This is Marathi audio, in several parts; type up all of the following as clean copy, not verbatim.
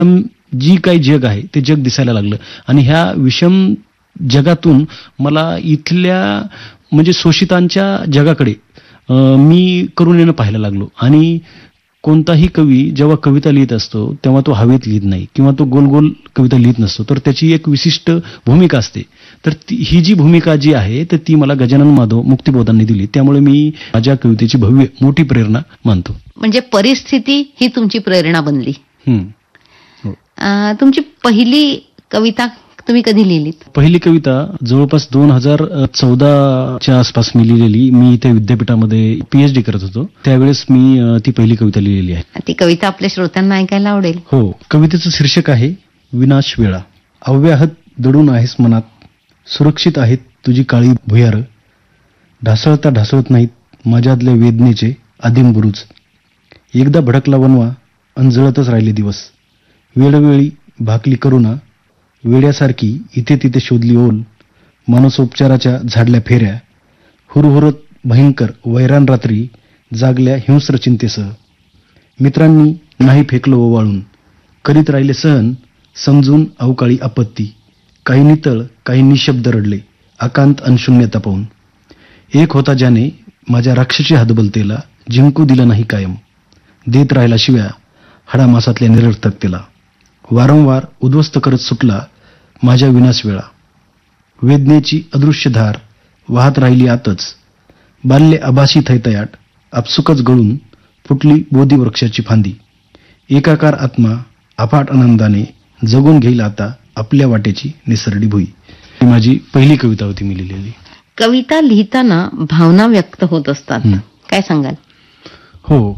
जी काही जग आहे ते जग दिसायला लागलं आणि ह्या विषम जगातून मला इथल्या म्हणजे शोषितांच्या जगाकडे मी करुणेनं पाहायला लागलो. आणि कोणताही कवी जेव्हा कविता लिहित असतो तेव्हा तो हवेत लिहित नाही किंवा तो गोल गोल कविता लिहित नसतो, तर त्याची एक विशिष्ट भूमिका असते. तर ही जी भूमिका जी आहे तर ती मला गजानन माधव मुक्तिबोधांनी दिली. त्यामुळे मी माझ्या कवितेची भव्य मोठी प्रेरणा मानतो. म्हणजे परिस्थिती ही तुमची प्रेरणा बनली. हो. तुमची पहिली कविता तुम्ही कधी लिहिलीत? पहिली कविता जवळपास 2014च्या आसपास मी लिहिलेली. मी इथे विद्यापीठामध्ये PhD करत होतो, त्यावेळेस मी ती पहिली कविता लिहिलेली आहे. ती कविता आपल्या श्रोत्यांना ऐकायला आवडेल. हो. कवितेचं शीर्षक आहे विनाश वेळा. अव्याहत दडून आहेस मनात, सुरक्षित आहेत तुझी काळी भुयार, ढासळता ढासळत नाहीत माझ्यातल्या वेदनेचे आदिम बुरुज. एकदा भडकला वनवा अंजळतच राहिले दिवस, वेळोवेळी भाकली करुणा, वेड्यासारखी इथे तिथे शोधली ओल, मानसोपचाराच्या झाडल्या फेऱ्या, हुरहुरत भयंकर वैराण रात्री जागल्या हिंस्र चिंतेसह. मित्रांनी नाही फेकलं ओवाळून, करीत राहिले सहन समजून अवकाळी आपत्ती. काही नितळ काही निशब्द रडले अकांत अनशून्यता पाहून. एक होता ज्याने माझ्या राक्षसी हतबलतेला जिंकू दिलं नाही कायम, देत राहिला शिव्या हाडामासातल्या निरर्थकतेला. वारंवार उद्ध्वस्त करत सुटला माझ्या विनाश वेळा. वेदनेची अदृश्य धार वाहत राहिली आतच, बाल्य आभासी थैतयाट आपसुकच गळून फुटली बोधी वृक्षाची फांदी. एकाकार आत्मा अफाट आनंदाने जगून घेईल आता आपल्या वाटेची निसरडी भुई. ही माझी पहिली कविता होती मी लिहिलेली. कविता लिहिताना भावना व्यक्त होत असतात, काय सांगाल? हो.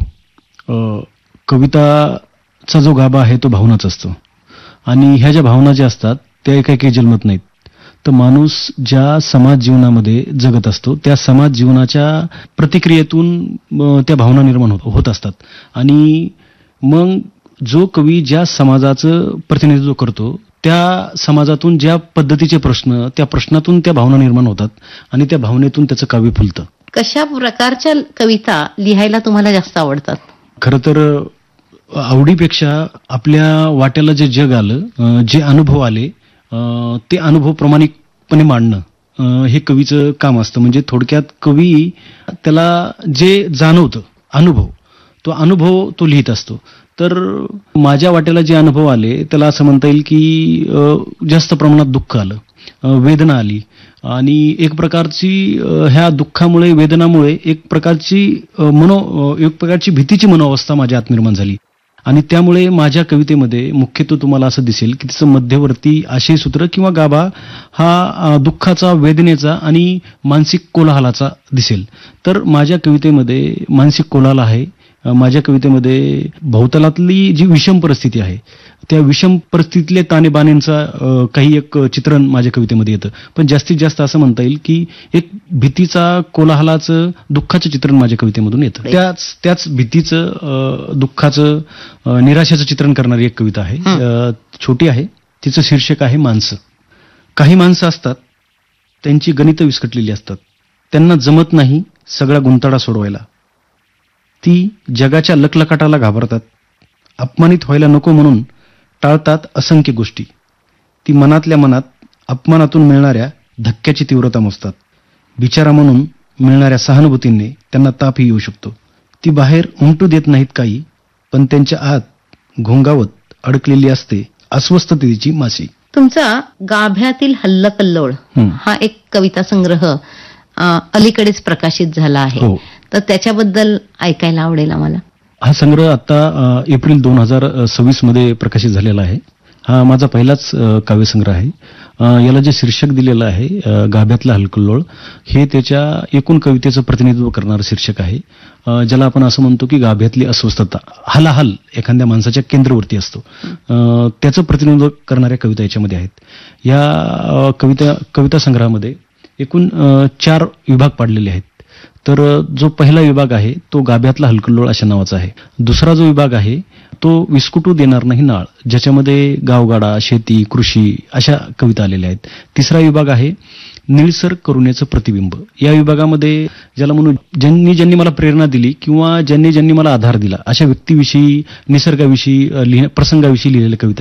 कविताचा जो गाभा आहे तो भावनाच असतो आणि ह्या ज्या भावना ज्या असतात त्या काही जन्मत नाहीत. तर माणूस ज्या समाज जीवनामध्ये जगत असतो त्या समाज जीवनाच्या प्रतिक्रियेतून त्या भावना निर्माण होत असतात. आणि मग जो कवी ज्या समाजाचं प्रतिनिधित्व करतो त्या समाजातून ज्या पद्धतीचे प्रश्न, त्या प्रश्नातून त्या भावना निर्माण होतात आणि त्या भावनेतून त्याचं काव्य फुलतं. कशा प्रकारच्या कविता लिहायला तुम्हाला जास्त आवडतात? खरं तर आवडीपेक्षा आपल्या वाट्याला जे जग आलं, जे अनुभव आले, ते अनुभव प्रामाणिकपणे मांडणं हे कवीचं काम असतं. म्हणजे थोडक्यात कवी त्याला जे जाणवतं तो अनुभव तो लिहित असतो. तर माझ्या वाट्याला जे अनुभव आले त्याला असं म्हणता येईल की जास्त प्रमाणात दुःख आलं, वेदना आली आणि एक प्रकारची ह्या दुःखामुळे वेदनामुळे एक प्रकारची भीतीची मनोअवस्था माझ्या आत निर्माण झाली. आणि त्यामुळे माझ्या कवितेमध्ये मुख्यत्वे तुम्हाला असं दिसेल की तिचं मध्यवर्ती आशयसूत्र किंवा गाभा हा दुःखाचा, वेदनेचा आणि मानसिक कोलाहलाचा दिसेल. तर माझ्या कवितेमध्ये मानसिक कोलाहल आहे. माझ्या कवितेमध्ये भोवतालातली जी विषम परिस्थिती आहे त्या विषम परिस्थितीतल्या ताणेबाणींचा काही एक चित्रण माझ्या कवितेमध्ये येतं. पण जास्तीत जास्त असं म्हणता येईल की एक भीतीचा, कोलाहलाचं, दुःखाचं चित्रण माझ्या कवितेमधून येतं. त्याच भीतीचं, दुःखाचं, निराशेचं चित्रण करणारी एक कविता आहे. छोटी आहे, तिचं शीर्षक आहे माणसं. काही माणसं असतात त्यांची गणितं विस्कटलेली असतात, त्यांना जमत नाही सगळा गुंताडा सोडवायला. ती जगाच्या लकलकाटाला घाबरतात, अपमानित व्हायला नको म्हणून टाळतात असंख्य गोष्टी. ती मनातल्या मनात अपमानातून मिळणाऱ्या धक्क्याची तीव्रता मोजतात. बिचारा म्हणून मिळणाऱ्या सहानुभूतीने त्यांना तापही येऊ शकतो. ती बाहेर उमटू देत नाहीत काही, पण त्यांच्या आत घोंगावत अडकलेली असते अस्वस्थतेची माशी. तुमचा गाभ्यातील हल्लकल्लोळ हा एक कविता संग्रह अलीकडेच प्रकाशित झाला आहे. तर त्याच्याबद्दल ऐकायला आवडेल आम्हाला. हा संग्रह आता एप्रिल 2026 मध्ये प्रकाशित झालेला आहे. हा माझा पहिलाच काव्यसंग्रह आहे. याला जे शीर्षक दिलेलं आहे गाभ्यातला हल्लकल्लोळ, हे त्याच्या एकूण कवितेचं प्रतिनिधित्व करणारं शीर्षक आहे. ज्याला आपण असं म्हणतो की गाभ्यातली अस्वस्थता, हलाहल एखाद्या माणसाच्या केंद्रवर्ती असतो, त्याचं प्रतिनिधित्व करणाऱ्या कविता याच्यामध्ये आहेत. या कविता संग्रहामध्ये एकूण 4 विभाग पाडलेले आहेत. तर जो पहिला विभाग आहे तो गाभ्यातला हल्लकल्लोळ अशा नावाचा आहे. दुसरा जो विभाग आहे तो विस्कुटू देणार नाही नाळ, ज्याच्यामध्ये गावगाडा, शेती, कृषी अशा कविता आलेल्या आहेत. तिसरा विभाग आहे निळसर करुणेचं प्रतिबिंब. या विभागामध्ये ज्याला म्हणून ज्यांनी मला प्रेरणा दिली किंवा ज्यांनी मला आधार दिला अशा व्यक्तीविषयी, निसर्गाविषयी, प्रसंगाविषयी लिहिलेल्या कविता